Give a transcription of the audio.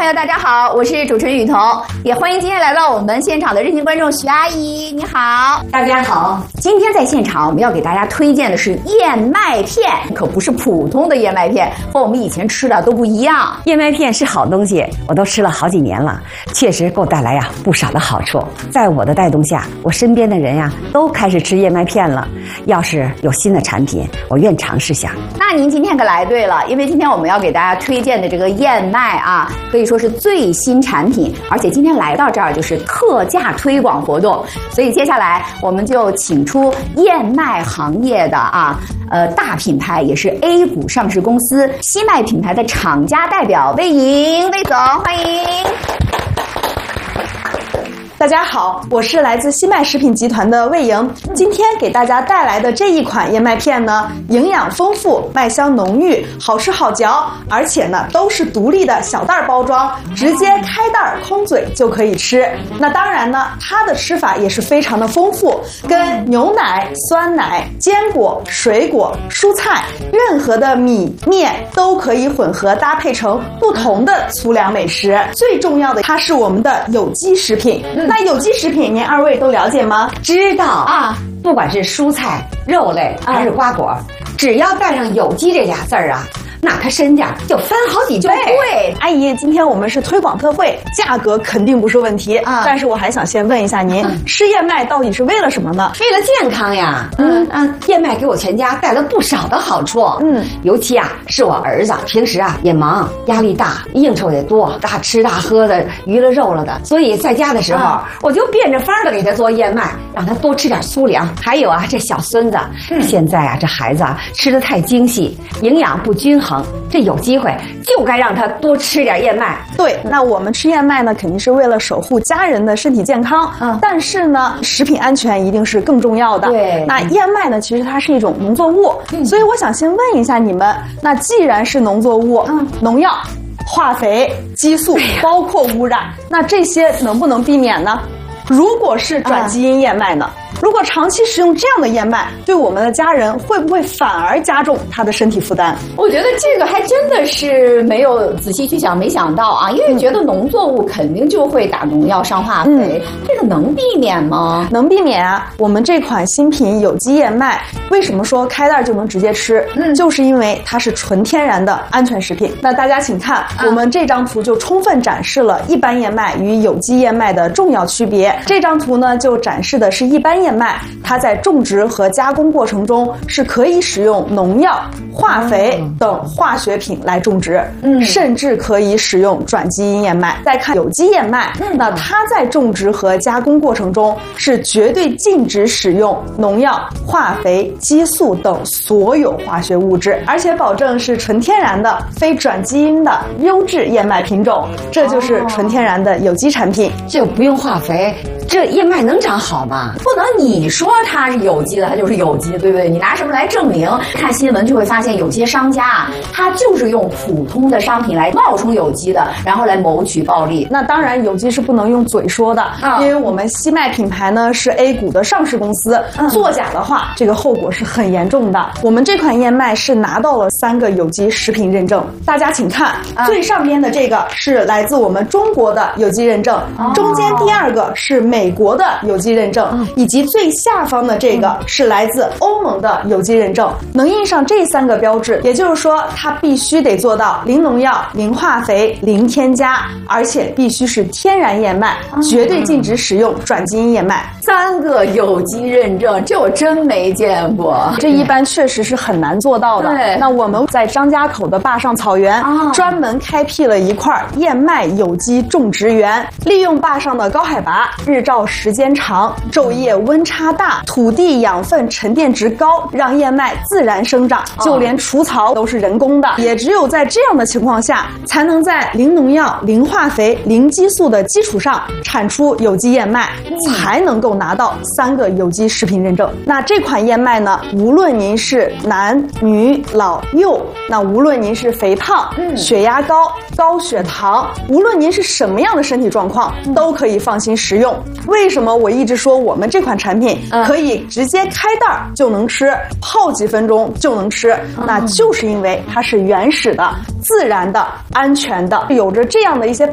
朋友，大家好，我是主持人雨桐，也欢迎今天来到我们现场的热情观众徐阿姨，你好。 大家好。 今天在现场我们要给大家推荐的是燕麦片，可不是普通的燕麦片，和我们以前吃的都不一样。 燕麦片是好东西，我都吃了好几年了，确实给我带来不少的好处。在我的带动下，我身边的人都开始吃燕麦片了。要是有新的产品，我愿尝试下。 那您今天可来对了，因为今天我们要给大家推荐的这个燕麦可以说是最新产品，而且今天来到这儿就是特价推广活动，所以接下来我们就请出燕麦行业的大品牌，也是 A 股上市公司西麦品牌的厂家代表魏莹，魏总，欢迎。 大家好，我是来自西麦食品集团的魏莹。今天给大家带来的这一款燕麦片呢，营养丰富，麦香浓郁，好吃好嚼，而且呢都是独立的小袋包装，直接开袋空嘴就可以吃。那当然呢，它的吃法也是非常的丰富，跟牛奶、酸奶、坚果、水果、蔬菜，任何的米面都可以混合搭配成不同的粗粮美食。最重要的，它是我们的有机食品。那有机食品您二位都了解吗？ 知道不管是蔬菜、肉类还是瓜果，只要带上有机这俩字那它身价就翻好几倍。 对，阿姨，今天我们是推广特惠，价格肯定不是问题但是我还想先问一下您，吃燕麦到底是为了什么呢？ 为了健康呀。燕麦给我全家带了不少的好处。尤其是我儿子，平时也忙，压力大，应酬也多，大吃大喝的，娱了肉了的，所以在家的时候，我就变着法的给他做燕麦，让他多吃点粗粮。还有这小孙子，现在这孩子吃得太精细，营养不均衡。这有机会就该让他多吃点燕麦。 对，那我们吃燕麦呢，肯定是为了守护家人的身体健康。但是呢，食品安全一定是更重要的。 对， 那燕麦呢，其实它是一种农作物，所以我想先问一下你们，那既然是农作物，农药、化肥、激素，包括污染，那这些能不能避免呢？如果是转基因燕麦呢？如果长期食用这样的燕麦，对我们的家人会不会反而加重他的身体负担？ 我觉得这个还真的是没有仔细去想，没想到因为觉得农作物肯定就会打农药、上化肥，这个能避免吗？ 能避免我们这款新品有机燕麦，为什么说开袋就能直接吃？就是因为它是纯天然的安全食品。那大家请看，我们这张图就充分展示了一般燕麦与有机燕麦的重要区别。这张图呢，就展示的是一般燕麦，它在种植和加工过程中是可以使用农药、化肥等化学品来种植，甚至可以使用转基因燕麦。再看有机燕麦，那它在种植和加工过程中是绝对禁止使用农药、化肥、激素等所有化学物质，而且保证是纯天然的、非转基因的优质燕麦品种，这就是纯天然的有机产品。 这不用化肥，这燕麦能长好吗？ 不能你说它是有机的，它就是有机，对不对？你拿什么来证明？看新闻就会发现，有些商家他就是用普通的商品来冒充有机的，然后来谋取暴利。 那当然，有机是不能用嘴说的，因为我们西麦品牌呢是 A 股的上市公司，作假的话，这个后果是很严重的。我们这款燕麦是拿到了3个有机食品认证，大家请看，最上边的这个是来自我们中国的有机认证，中间第2个是美国的有机认证，以及最下方的这个是来自欧盟的有机认证。能印上这3个标志，也就是说它必须得做到零农药、零化肥、零添加，而且必须是天然燕麦，绝对禁止使用转基因燕麦。 3个有机认证，这我真没见过， 这一般确实是很难做到的。那我们在张家口的坝上草原专门开辟了一块燕麦有机种植园，利用坝上的高海拔、日照时间长、昼夜温差大、土地养分沉淀值高，让燕麦自然生长，就连除草都是人工的。也只有在这样的情况下，才能在零农药、零化肥、零激素的基础上产出有机燕麦，才能够拿到3个有机食品认证。那这款燕麦呢，无论您是男女老幼，那无论您是肥胖、血压高、高血糖，无论您是什么样的身体状况，都可以放心食用。为什么我一直说我们这款产品可以直接开袋就能吃，泡几分钟就能吃？那就是因为它是原始的、自然的、安全的，有着这样的一些